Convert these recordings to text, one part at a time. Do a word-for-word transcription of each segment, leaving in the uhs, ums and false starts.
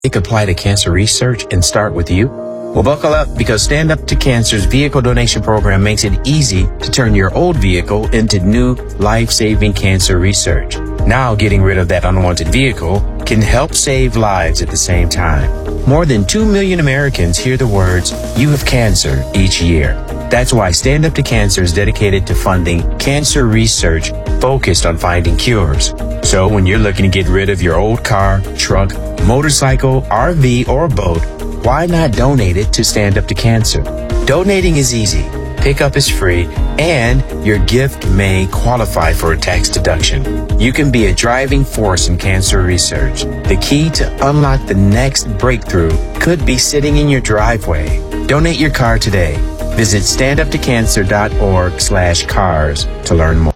It could apply to cancer research and start with you? Well, buckle up, because Stand Up to Cancer's vehicle donation program makes it easy to turn your old vehicle into new life-saving cancer research. Now, getting rid of that unwanted vehicle can help save lives at the same time. More than two million Americans hear the words, "You have cancer," each year. That's why Stand Up to Cancer is dedicated to funding cancer research focused on finding cures. So when you're looking to get rid of your old car, truck, motorcycle, R V, or boat, why not donate it to Stand Up to Cancer? Donating is easy, pickup is free, and your gift may qualify for a tax deduction. You can be a driving force in cancer research. The key to unlock the next breakthrough could be sitting in your driveway. Donate your car today. Visit standuptocancer.org slash cars to learn more.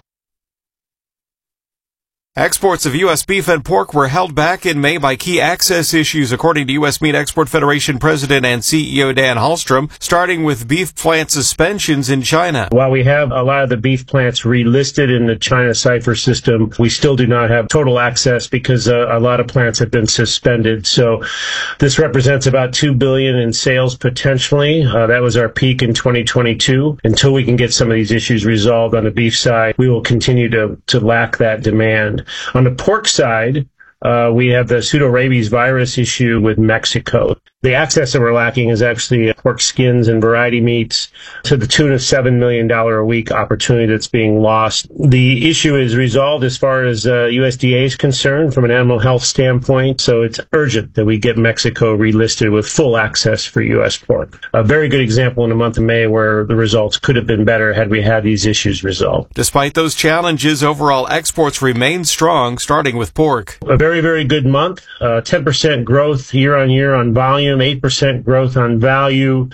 Exports of U S beef and pork were held back in May by key access issues, according to U S Meat Export Federation President and C E O Dan Hallstrom, starting with beef plant suspensions in China. While we have a lot of the beef plants relisted in the China Cipher system, we still do not have total access because uh, a lot of plants have been suspended. So this represents about two billion dollars in sales potentially. Uh, that was our peak in twenty twenty-two. Until we can get some of these issues resolved on the beef side, we will continue to, to lack that demand. On the pork side, uh, we have the pseudorabies virus issue with Mexico. The access that we're lacking is actually pork skins and variety meats to the tune of seven million dollars a week opportunity that's being lost. The issue is resolved as far as uh, U S D A is concerned from an animal health standpoint, so it's urgent that we get Mexico relisted with full access for U S pork. A very good example in the month of May where the results could have been better had we had these issues resolved. Despite those challenges, overall exports remain strong, starting with pork. A very, very good month. Uh, ten percent growth year on year on volume, eight percent growth on value.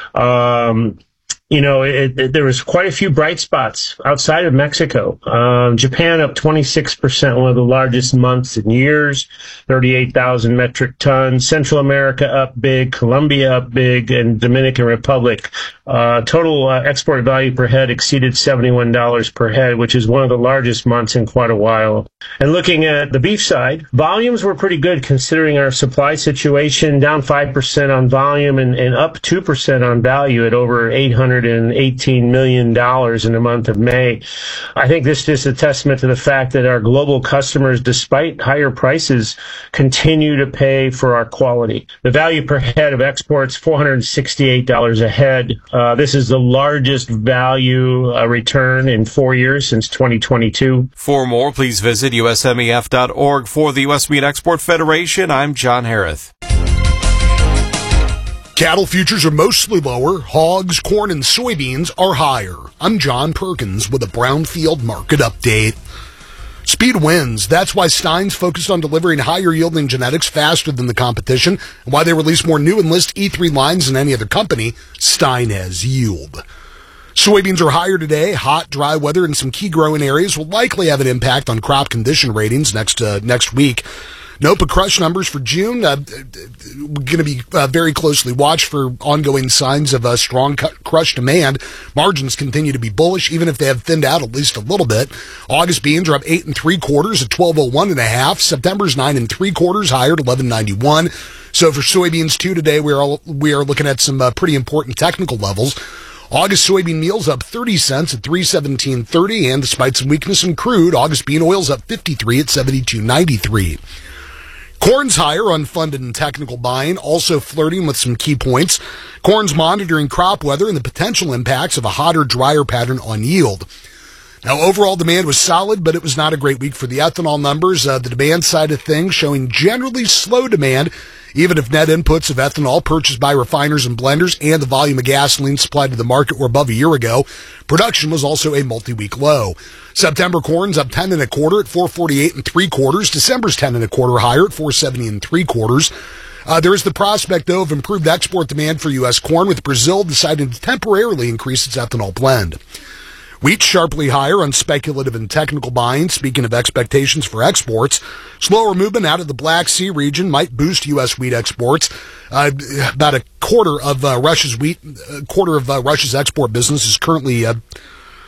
Um, you know, it, it, there was quite a few bright spots outside of Mexico. Um, Japan up twenty-six percent, one of the largest months in years, thirty-eight thousand metric tons. Central America up big, Colombia up big, and Dominican Republic. Uh, total uh, export value per head exceeded seventy-one dollars per head, which is one of the largest months in quite a while. And looking at the beef side, volumes were pretty good considering our supply situation, down five percent on volume and, and up two percent on value at over eight hundred eighteen million dollars in the month of May. I think this is a testament to the fact that our global customers, despite higher prices, continue to pay for our quality. The value per head of exports, four hundred sixty-eight dollars a head. Uh, this is the largest value uh, return in four years since twenty twenty-two. For more, please visit U S M E F dot org. For the U S Meat Export Federation, I'm John Harris. Cattle futures are mostly lower. Hogs, corn, and soybeans are higher. I'm John Perkins with a Brownfield Market Update. Speed wins. That's why Stein's focused on delivering higher yielding genetics faster than the competition, and why they release more new Enlist E three lines than any other company. Stein has yield. Soybeans are higher today. Hot, dry weather in some key growing areas will likely have an impact on crop condition ratings next uh, next week. N O P A crush numbers for June, uh, going to be uh, very closely watched for ongoing signs of uh, strong crush demand. Margins continue to be bullish, even if they have thinned out at least a little bit. August beans are up eight and three quarters at twelve oh one and a half. September's nine and three quarters higher at eleven ninety-one. So for soybeans too today, we are all, we are looking at some uh, pretty important technical levels. August soybean meal's up thirty cents at three seventeen thirty, and despite some weakness in crude, August bean oil's up fifty-three at seventy-two ninety-three. Corn's higher, unfunded and technical buying, also flirting with some key points. Corn's monitoring crop weather and the potential impacts of a hotter, drier pattern on yield. Now, overall demand was solid, but it was not a great week for the ethanol numbers. Uh, the demand side of things showing generally slow demand, even if net inputs of ethanol purchased by refiners and blenders and the volume of gasoline supplied to the market were above a year ago. Production was also a multi-week low. September corn's up ten and a quarter at four forty-eight and three quarters. December's ten and a quarter higher at four seventy and three quarters. Uh, there is the prospect, though, of improved export demand for U S corn, with Brazil deciding to temporarily increase its ethanol blend. Wheat sharply higher on speculative and technical buying. Speaking of expectations for exports, slower movement out of the Black Sea region might boost U S wheat exports. Uh, about a quarter of uh, Russia's wheat, a quarter of uh, Russia's export business is currently uh,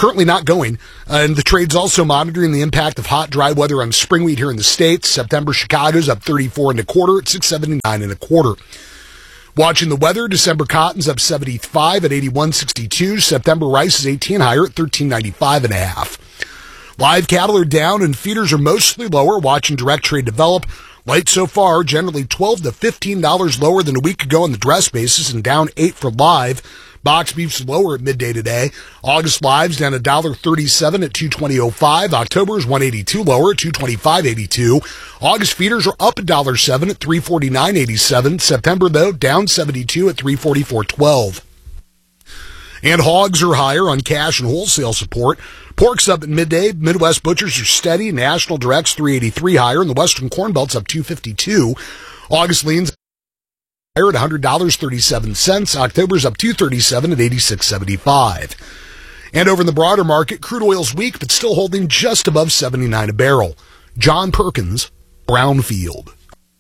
currently not going. Uh, and the trade's also monitoring the impact of hot, dry weather on spring wheat here in the States. September Chicago's up thirty-four and a quarter at six seventy-nine and a quarter. Watching the weather, December cotton's up seventy-five at eighty-one sixty-two. September rice is eighteen higher at thirteen ninety-five and a half. Live cattle are down and feeders are mostly lower. Watching direct trade develop. Light so far, generally twelve to fifteen dollars lower than a week ago on the dress basis and down eight for live. Box beef's lower at midday today. August live's down one dollar thirty-seven at two twenty oh five. October's one eighty-two lower at two twenty-five eighty-two. August feeders are up one dollar seven at three forty-nine eighty-seven. September, though, down seventy-two at three forty-four twelve. And hogs are higher on cash and wholesale support. Pork's up at midday. Midwest butchers are steady. National direct's three eighty-three higher, and the Western Corn Belt's up two fifty-two. August lean's higher at one hundred dollars and thirty-seven cents. October's up two thirty-seven at eighty-six seventy-five. And over in the broader market, crude oil's weak, but still holding just above seventy-nine a barrel. John Perkins, Brownfield.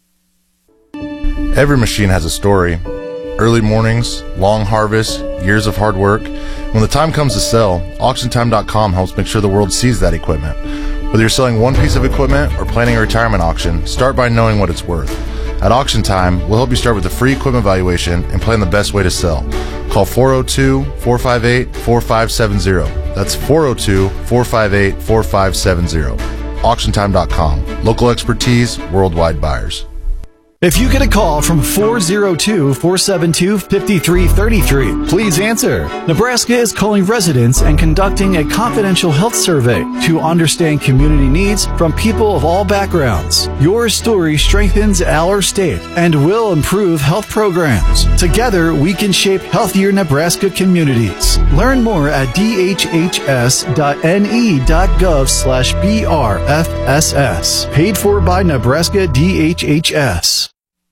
Every machine has a story. Early mornings, long harvests, years of hard work. When the time comes to sell, auction time dot com helps make sure the world sees that equipment. Whether you're selling one piece of equipment or planning a retirement auction, start by knowing what it's worth. At Auction Time, we'll help you start with a free equipment valuation and plan the best way to sell. Call four oh two, four five eight, four five seven zero. That's four oh two, four five eight, four five seven zero. auction time dot com. Local expertise, worldwide buyers. If you get a call from four oh two, four seven two, five three three three, please answer. Nebraska is calling residents and conducting a confidential health survey to understand community needs from people of all backgrounds. Your story strengthens our state and will improve health programs. Together, we can shape healthier Nebraska communities. Learn more at d h h s dot n e dot gov slash b r f s s. Paid for by Nebraska D H H S.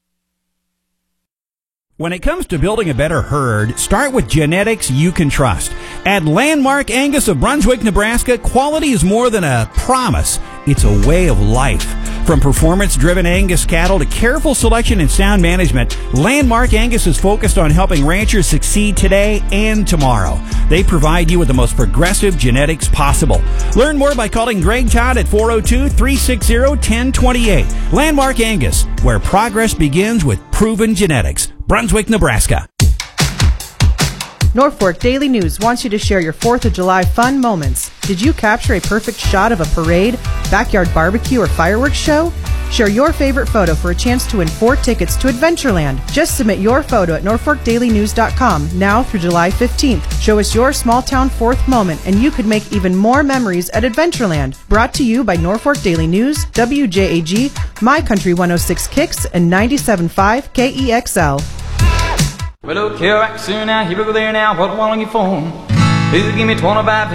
When it comes to building a better herd, start with genetics you can trust. At Landmark Angus of Brunswick, Nebraska, quality is more than a promise. It's a way of life. From performance-driven Angus cattle to careful selection and sound management, Landmark Angus is focused on helping ranchers succeed today and tomorrow. They provide you with the most progressive genetics possible. Learn more by calling Greg Todd at four oh two, three six zero, one oh two eight. Landmark Angus, where progress begins with proven genetics. Brunswick, Nebraska. Norfolk Daily News wants you to share your fourth of July fun moments. Did you capture a perfect shot of a parade, backyard barbecue, or fireworks show? Share your favorite photo for a chance to win four tickets to Adventureland. Just submit your photo at norfolk daily news dot com now through July fifteenth. Show us your small town fourth moment and you could make even more memories at Adventureland. Brought to you by Norfolk Daily News, W J A G, My Country one oh six Kicks, and ninety-seven point five K E X L. Well, look here, soon now, here we go there now, what want you for? Who give me twenty-five,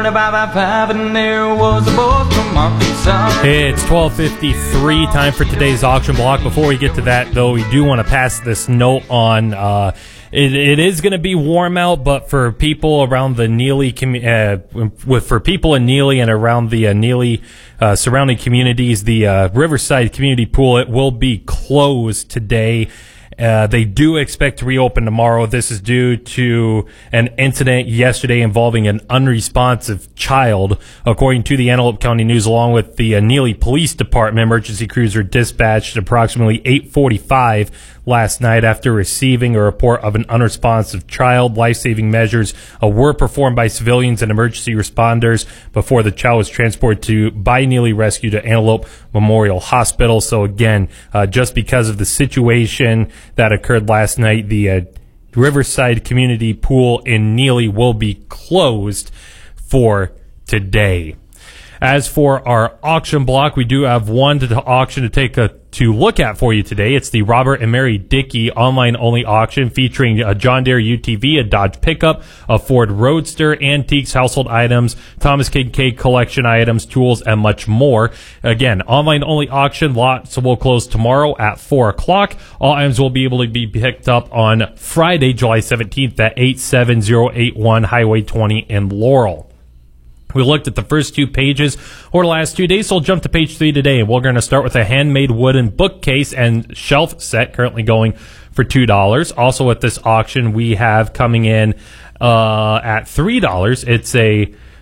and there was a boy from Arkansas. It's twelve fifty-three, time for today's auction block. Before we get to that, though, we do want to pass this note on. Uh, it, it is going to be warm out, but for people around the Neely, uh, with for people in Neely and around the uh, Neely uh, surrounding communities, the uh, Riverside Community Pool, it will be closed today. Uh, they do expect to reopen tomorrow. This is due to an incident yesterday involving an unresponsive child. According to the Antelope County News, along with the uh, Neely Police Department, emergency crews were dispatched at approximately eight forty-five last night after receiving a report of an unresponsive child. Life-saving measures uh, were performed by civilians and emergency responders before the child was transported to by Neely Rescue to Antelope Memorial Hospital. So again, uh, just because of the situation that occurred last night, the uh, Riverside Community Pool in Neely will be closed for today. As for our auction block, we do have one to the auction to take a to look at for you today. It's the Robert and Mary Dickey online-only auction featuring a John Deere U T V, a Dodge pickup, a Ford Roadster, antiques, household items, Thomas Kincaid collection items, tools, and much more. Again, online-only auction. Lots will close tomorrow at four o'clock. All items will be able to be picked up on Friday, July seventeenth at eight seven zero eight one Highway twenty in Laurel. We looked at the first two pages over the last two days, so we'll jump to page three today. We're going to start with a handmade wooden bookcase and shelf set currently going for two dollars. Also at this auction, we have coming in uh, at three dollars. It's a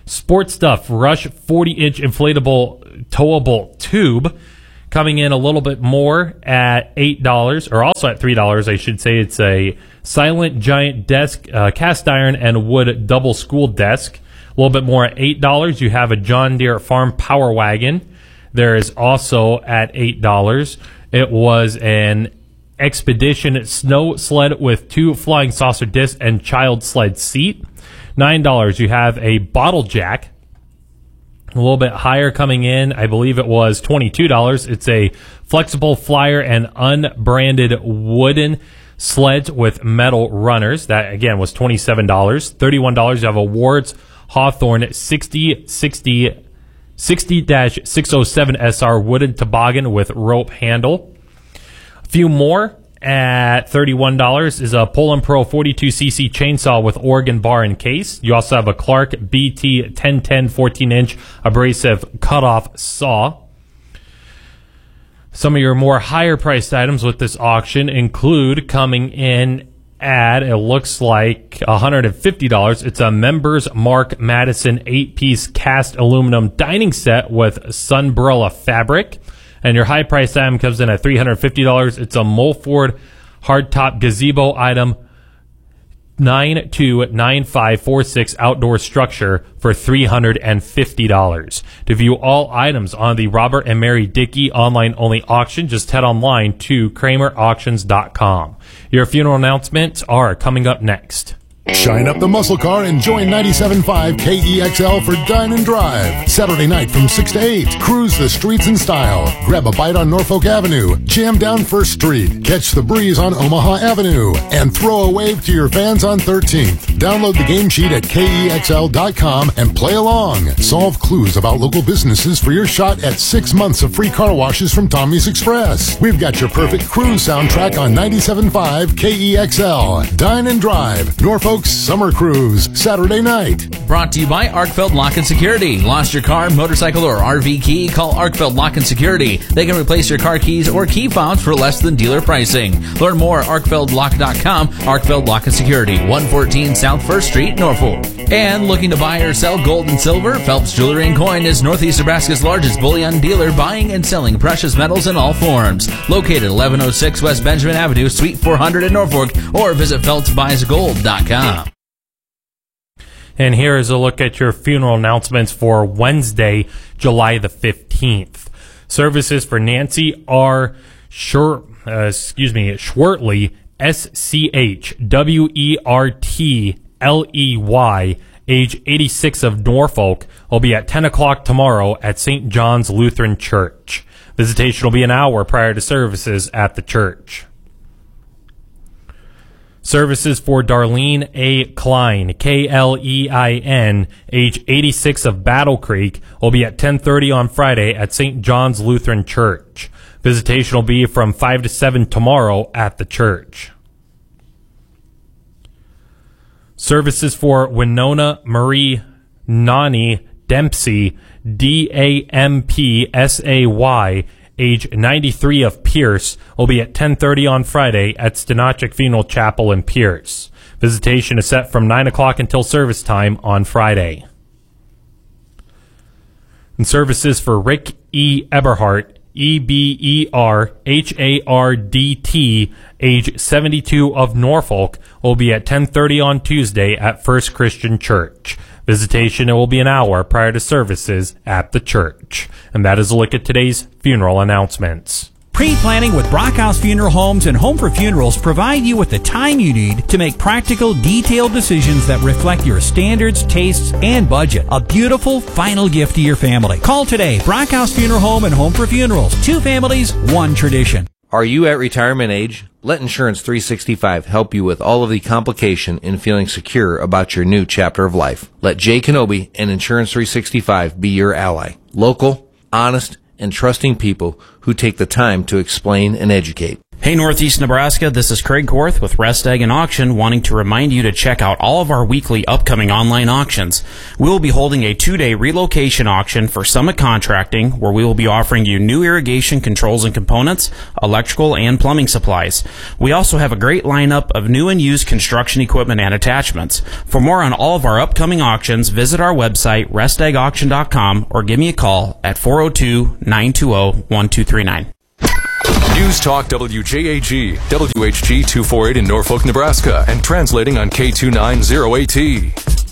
Sports Stuff Rush forty-inch inflatable towable tube, coming in a little bit more at eight dollars, or also at three dollars, I should say. It's a Silent Giant desk, uh, cast iron and wood double school desk. A little bit more at eight dollars. You have a John Deere Farm Power Wagon. There is also at eight dollars. It was an Expedition snow sled with two flying saucer discs and child sled seat. nine dollars. You have a bottle jack. A little bit higher coming in. I believe it was twenty-two dollars. It's a flexible flyer and unbranded wooden sleds with metal runners. That, again, was twenty-seven dollars. thirty-one dollars. You have a Ward's Hawthorne sixty sixty sixty six oh seven S R wooden toboggan with rope handle. A few more at thirty-one dollars is a Poulan Pro forty-two c c chainsaw with Oregon bar and case. You also have a Clark B T ten ten fourteen-inch abrasive cutoff saw. Some of your more higher-priced items with this auction include, coming in at, it looks like one hundred fifty dollars. It's a Members Mark Madison eight-piece cast aluminum dining set with Sunbrella fabric. And your high-priced item comes in at three hundred fifty dollars. It's a Mulford hardtop gazebo item, nine two nine five four six outdoor structure for three hundred fifty dollars. To view all items on the Robert and Mary Dickey online-only auction, just head online to Kramer Auctions dot com. Your funeral announcements are coming up next. Shine up the muscle car and join ninety-seven point five K E X L for Dine and Drive. Saturday night from six to eight. Cruise the streets in style. Grab a bite on Norfolk Avenue. Jam down First Street. Catch the breeze on Omaha Avenue. And throw a wave to your fans on thirteenth. Download the game sheet at K E X L dot com and play along. Solve clues about local businesses for your shot at six months of free car washes from Tommy's Express. We've got your perfect cruise soundtrack on ninety-seven point five K E X L. Dine and Drive. Norfolk Summer Cruise, Saturday night. Brought to you by Arkfeld Lock and Security. Lost your car, motorcycle, or R V key? Call Arkfeld Lock and Security. They can replace your car keys or key fobs for less than dealer pricing. Learn more at Arkfeld Lock dot com. Arkfeld Lock and Security, one fourteen South First Street, Norfolk. And looking to buy or sell gold and silver? Phelps Jewelry and Coin is Northeast Nebraska's largest bullion dealer, buying and selling precious metals in all forms. Located eleven oh six West Benjamin Avenue, Suite four hundred in Norfolk, or visit Phelps Buys Gold dot com. And here is a look at your funeral announcements for Wednesday, July the fifteenth. Services for Nancy R. Shur, uh, excuse me, Schwertley, S C H W E R T L E Y, age eighty-six, of Norfolk, will be at ten o'clock tomorrow at Saint John's Lutheran Church. Visitation will be an hour prior to services at the church. Services for Darlene A. Klein, K L E I N, age eighty-six, of Battle Creek, will be at ten thirty on Friday at Saint John's Lutheran Church. Visitation will be from five to seven tomorrow at the church. Services for Winona Marie Nani Dempsey, D A M P S A Y, age ninety-three, of Pierce, will be at ten thirty on Friday at Stenachik Funeral Chapel in Pierce. Visitation is set from nine o'clock until service time on Friday. And services for Rick E. Eberhardt, E B E R H A R D T, age seventy-two, of Norfolk, will be at ten thirty on Tuesday at First Christian Church. Visitation will be an hour prior to services at the church. And that is a look at today's funeral announcements. Pre-planning with Brockhouse Funeral Homes and Home for Funerals provide you with the time you need to make practical, detailed decisions that reflect your standards, tastes, and budget. A beautiful final gift to your family. Call today. Brockhouse Funeral Home and Home for Funerals. Two families, one tradition. Are you at retirement age? Let Insurance three sixty-five help you with all of the complication in feeling secure about your new chapter of life. Let Jay Kenobi and Insurance three sixty-five be your ally. Local, honest, and trusting people who take the time to explain and educate. Hey Northeast Nebraska, this is Craig Korth with Rest Egg and Auction, wanting to remind you to check out all of our weekly upcoming online auctions. We will be holding a two-day relocation auction for Summit Contracting, where we will be offering you new irrigation controls and components, electrical and plumbing supplies. We also have a great lineup of new and used construction equipment and attachments. For more on all of our upcoming auctions, visit our website, rest egg auction dot com, or give me a call at four oh two, nine two zero, one two three nine. News Talk W J A G, W H G two forty-eight in Norfolk, Nebraska, and translating on K two ninety A T.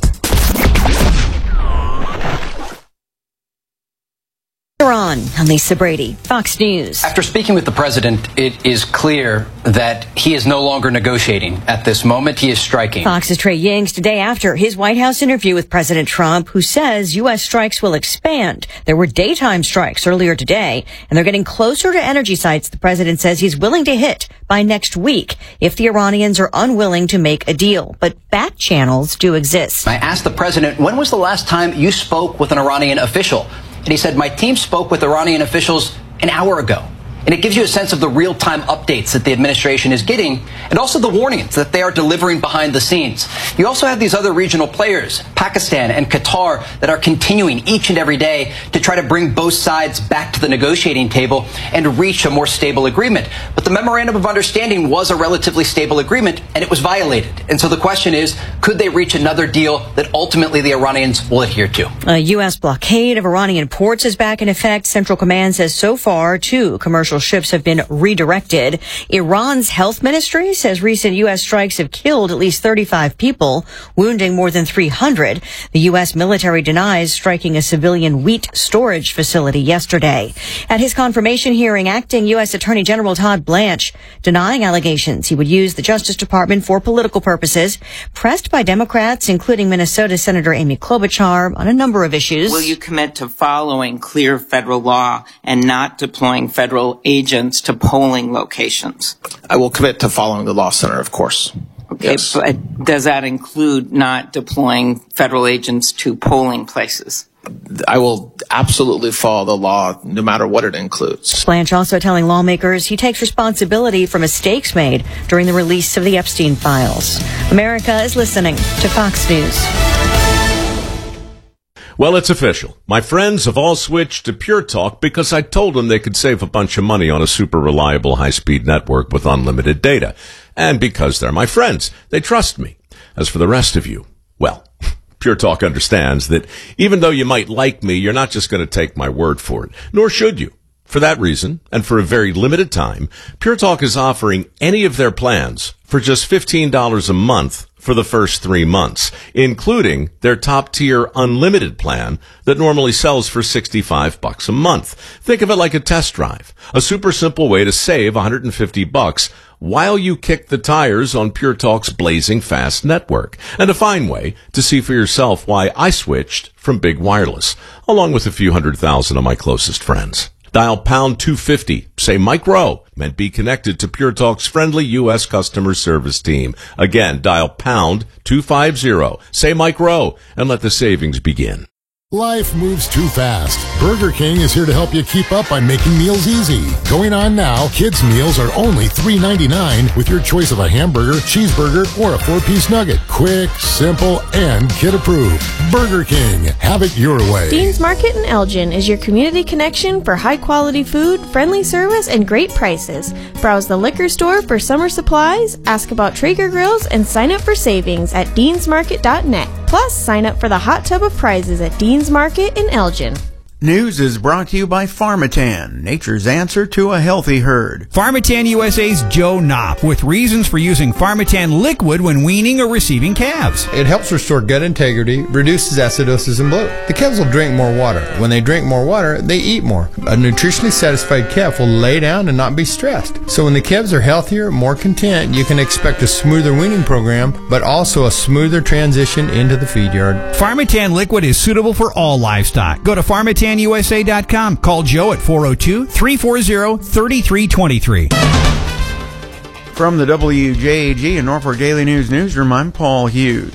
On, I'm Lisa Brady, Fox News. After speaking with the president, it is clear that he is no longer negotiating at this moment. He is striking. Fox's Trey Ying's today after his White House interview with President Trump, who says U S strikes will expand. There were daytime strikes earlier today, and they're getting closer to energy sites the president says he's willing to hit by next week if the Iranians are unwilling to make a deal. But back channels do exist. I asked the president, when was the last time you spoke with an Iranian official? And he said, my team spoke with Iranian officials an hour ago. And it gives you a sense of the real-time updates that the administration is getting, and also the warnings that they are delivering behind the scenes. You also have these other regional players, Pakistan and Qatar, that are continuing each and every day to try to bring both sides back to the negotiating table and reach a more stable agreement. But the memorandum of understanding was a relatively stable agreement, and it was violated. And so the question is, could they reach another deal that ultimately the Iranians will adhere to? A U S blockade of Iranian ports is back in effect. Central Command says so far two commercial ships have been redirected. Iran's health ministry says recent U S strikes have killed at least thirty-five people, wounding more than three hundred. The U S military denies striking a civilian wheat storage facility yesterday. At his confirmation hearing, acting U S Attorney General Todd Blanche denying allegations he would use the Justice Department for political purposes, pressed by Democrats, including Minnesota Senator Amy Klobuchar, on a number of issues. Will you commit to following clear federal law and not deploying federal agents to polling locations? I will commit to following the law, Senator, of course. Okay, yes. But does that include not deploying federal agents to polling places? I will absolutely follow the law, no matter what it includes. Blanche also telling lawmakers he takes responsibility for mistakes made during the release of the Epstein files. America is listening to Fox News. Well, it's official. My friends have all switched to Pure Talk because I told them they could save a bunch of money on a super reliable high-speed network with unlimited data. And because they're my friends, they trust me. As for the rest of you, well, Pure Talk understands that even though you might like me, you're not just going to take my word for it, nor should you. For that reason, and for a very limited time, Pure Talk is offering any of their plans for just fifteen dollars a month for the first three months, including their top-tier unlimited plan that normally sells for sixty-five bucks a month. Think of it like a test drive, a super simple way to save one hundred fifty bucks while you kick the tires on Pure Talk's blazing fast network, and a fine way to see for yourself why I switched from Big Wireless, along with a few hundred thousand of my closest friends. Dial pound two fifty, say Mike Rowe, and be connected to Pure Talk's friendly U S customer service team. Again, dial pound two fifty, say Mike Rowe, and let the savings begin. Life moves too fast. Burger King is here to help you keep up by making meals easy. Going on now, kids' meals are only three ninety-nine with your choice of a hamburger, cheeseburger, or a four-piece nugget. Quick, simple, and kid-approved. Burger King. Have it your way. Dean's Market in Elgin is your community connection for high-quality food, friendly service, and great prices. Browse the liquor store for summer supplies, ask about Traeger grills, and sign up for savings at deans market dot net. Plus, sign up for the hot tub of prizes at Dean's Market in Elgin. News is brought to you by Pharmatan, nature's answer to a healthy herd. Pharmatan U S A's Joe Knopp with reasons for using Pharmatan liquid when weaning or receiving calves. It helps restore gut integrity, reduces acidosis and bloat. The calves will drink more water. When they drink more water, they eat more. A nutritionally satisfied calf will lay down and not be stressed. So when the calves are healthier, more content, you can expect a smoother weaning program, but also a smoother transition into the feed yard. Pharmatan liquid is suitable for all livestock. Go to Pharmatan U S A dot com. Call Joe at four oh two, three four zero, three three two three. From the W J A G and Norfolk Daily News newsroom, I'm Paul Hughes.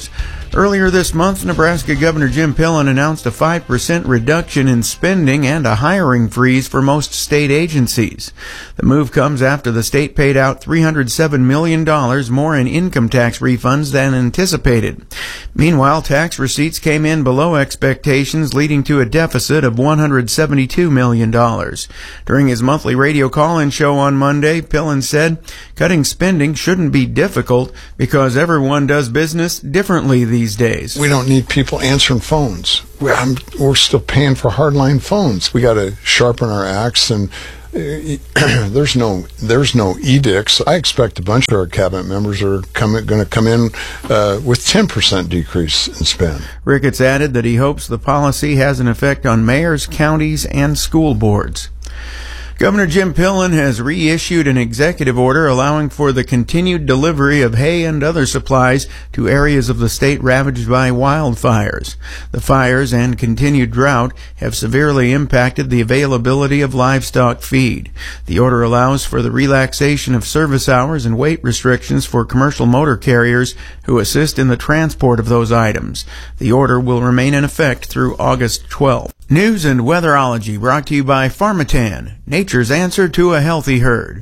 Earlier this month, Nebraska Governor Jim Pillen announced a five percent reduction in spending and a hiring freeze for most state agencies. The move comes after the state paid out three hundred seven million dollars more in income tax refunds than anticipated. Meanwhile, tax receipts came in below expectations, leading to a deficit of one hundred seventy-two million dollars. During his monthly radio call-in show on Monday, Pillen said, "Cutting spending shouldn't be difficult because everyone does business differently these days." We don't need people answering phones. We're, I'm, we're still paying for hardline phones. We got to sharpen our axe, and uh, there's no there's no edicts. I expect a bunch of our cabinet members are going to come in uh, with ten percent decrease in spend. Ricketts added that he hopes the policy has an effect on mayors, counties, and school boards. Governor Jim Pillen has reissued an executive order allowing for the continued delivery of hay and other supplies to areas of the state ravaged by wildfires. The fires and continued drought have severely impacted the availability of livestock feed. The order allows for the relaxation of service hours and weight restrictions for commercial motor carriers who assist in the transport of those items. The order will remain in effect through August twelfth. News and weatherology brought to you by Pharmatan, nature's answer to a healthy herd.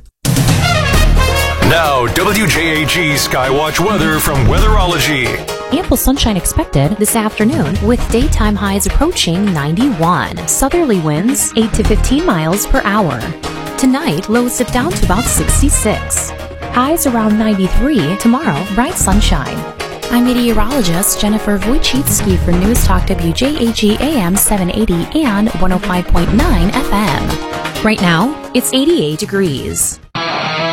Now, W J A G Skywatch weather from Weatherology. Ample sunshine expected this afternoon with daytime highs approaching ninety-one. Southerly winds eight to fifteen miles per hour. Tonight, lows dip down to about sixty-six. Highs around ninety-three. Tomorrow, bright sunshine. I'm meteorologist Jennifer Wojcicki for News Talk W J A G A M seven eighty and one oh five point nine F M. Right now, it's eighty-eight degrees.